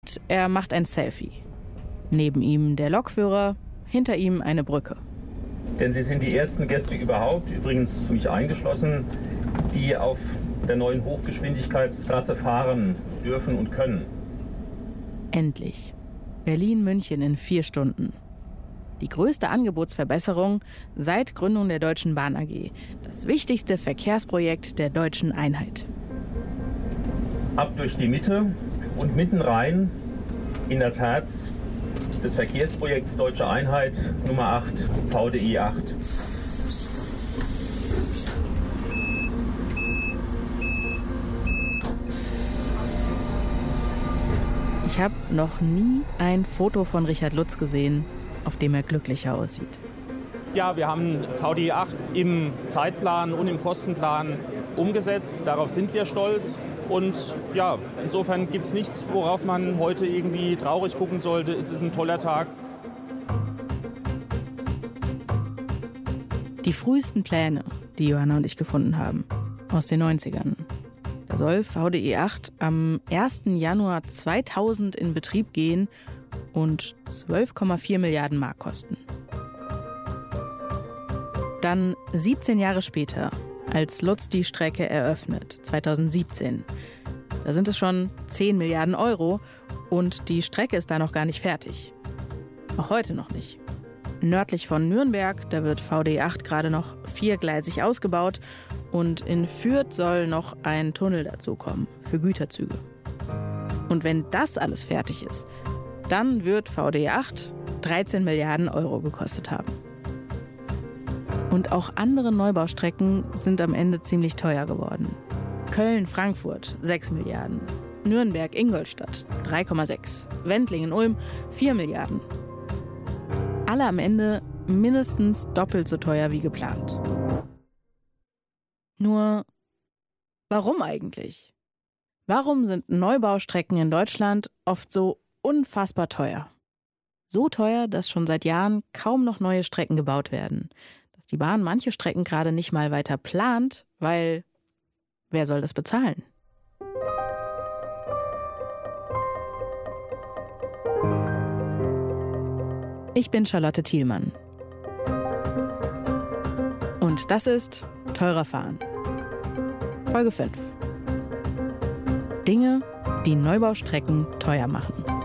Er macht ein Selfie. Neben ihm der Lokführer, hinter ihm eine Brücke. Denn Sie sind die ersten Gäste überhaupt, übrigens mich eingeschlossen, die auf der neuen Hochgeschwindigkeitstrasse fahren dürfen und können. Endlich. Berlin-München in 4 Stunden. Die größte Angebotsverbesserung seit Gründung der Deutschen Bahn AG. Das wichtigste Verkehrsprojekt der deutschen Einheit. Ab durch die Mitte und mitten rein in das Herz des Verkehrsprojekts Deutsche Einheit Nummer 8, VDI 8. Ich habe noch nie ein Foto von Richard Lutz gesehen, auf dem er glücklicher aussieht. Ja, wir haben VDI 8 im Zeitplan und im Kostenplan umgesetzt. Darauf sind wir stolz. Und ja, insofern gibt es nichts, worauf man heute irgendwie traurig gucken sollte. Es ist ein toller Tag. Die frühesten Pläne, die Johanna und ich gefunden haben, aus den 90ern. Da soll VDI 8 am 1. Januar 2000 in Betrieb gehen und 12,4 Milliarden Mark kosten. Dann 17 Jahre später, als Lutz die Strecke eröffnet, 2017. Da sind es schon 10 Milliarden Euro und die Strecke ist da noch gar nicht fertig. Auch heute noch nicht. Nördlich von Nürnberg, da wird VDI 8 gerade noch 4-gleisig ausgebaut und in Fürth soll noch ein Tunnel dazukommen für Güterzüge. Und wenn das alles fertig ist, dann wird VDI 8 13 Milliarden Euro gekostet haben. Und auch andere Neubaustrecken sind am Ende ziemlich teuer geworden. Köln-Frankfurt 6 Milliarden, Nürnberg-Ingolstadt 3,6, Wendlingen-Ulm 4 Milliarden. Alle am Ende mindestens doppelt so teuer wie geplant. Nur, warum eigentlich? Warum sind Neubaustrecken in Deutschland oft so unfassbar teuer? So teuer, dass schon seit Jahren kaum noch neue Strecken gebaut werden. Dass die Bahn manche Strecken gerade nicht mal weiter plant, weil wer soll das bezahlen? Ich bin Charlotte Thielmann. Und das ist Teurer fahren. Folge 5. Dinge, die Neubaustrecken teuer machen.